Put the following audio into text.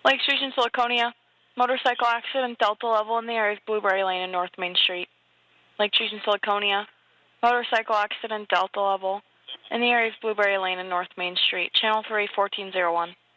Lake Street in Siliconia. Motorcycle accident, Delta level in the area of Blueberry Lane and North Main Street. Lake Street in Siliconia. Motorcycle accident, Delta level in the area of Blueberry Lane and North Main Street. Channel 3, 1401.